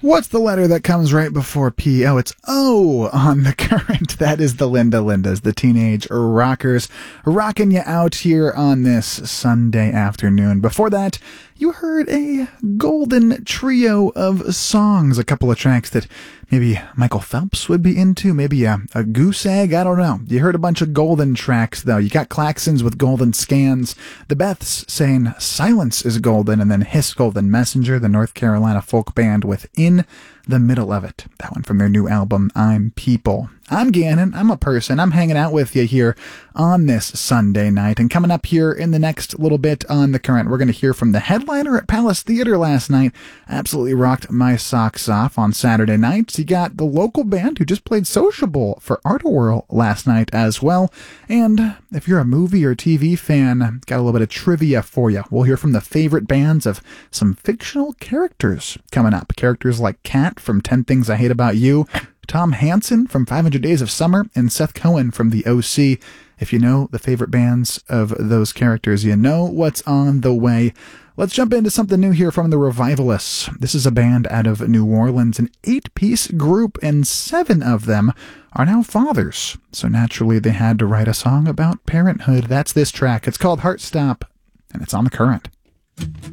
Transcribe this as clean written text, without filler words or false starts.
What's the letter that comes right before P? Oh, it's O on the current. That is the Linda Lindas, the Teenage Rockers, rocking you out here on this Sunday afternoon. Before that, you heard a golden trio of songs, a couple of tracks that maybe Michael Phelps would be into, maybe a goose egg, I don't know. You heard a bunch of golden tracks, though. You got Klaxons with Golden Scans, the Beths saying Silence is Golden, and then Hiss Golden Messenger, the North Carolina folk band with In the Middle of It. That one from their new album, I'm People. I'm Gannon. I'm a person. I'm hanging out with you here on this Sunday night. And coming up here in the next little bit on the current, we're going to hear from the headliner at Palace Theater last night. Absolutely rocked my socks off on Saturday nights. You got the local band who just played Sociable for Art Whirl last night as well. And if you're a movie or TV fan, got a little bit of trivia for you. We'll hear from the favorite bands of some fictional characters coming up. Characters like Kat from 10 Things I Hate About You, Tom Hansen from 500 Days of Summer, and Seth Cohen from The O.C. If you know the favorite bands of those characters, you know what's on the way. Let's jump into something new here from the Revivalists. This is a band out of New Orleans, an 8-piece group, and 7 of them are now fathers. So naturally, they had to write a song about parenthood. That's this track. It's called Heart Stop, and it's on the current.